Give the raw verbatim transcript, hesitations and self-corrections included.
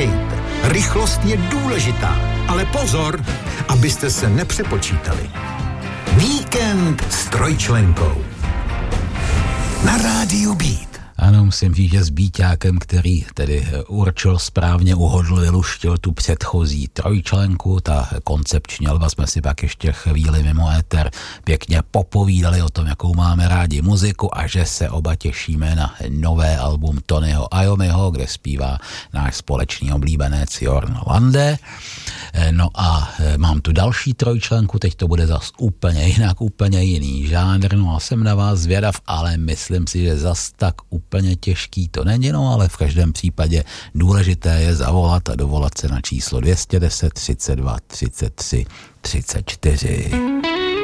Spěchejte, rychlost je důležitá, ale pozor, abyste se nepřepočítali. Víkend s trojčlenkou. Na rádiu Beat. Ano, musím říct, že s Bíťákem, který tedy určil správně, uhodl, vyluštil tu předchozí trojčlenku, ta koncepční alba, jsme si pak ještě chvíli mimo éter pěkně popovídali o tom, jakou máme rádi muziku a že se oba těšíme na nové album Tonyho Iommiho, kde zpívá náš společný oblíbenec Jorn Lande. No a mám tu další trojčlenku, teď to bude zas úplně jinak, úplně jiný žánr, no a jsem na vás zvědav, ale myslím si, že zas tak úplně těžký to není, no ale v každém případě důležité je zavolat a dovolat se na číslo dvě stě deset třicet dva třicet tři třicet čtyři.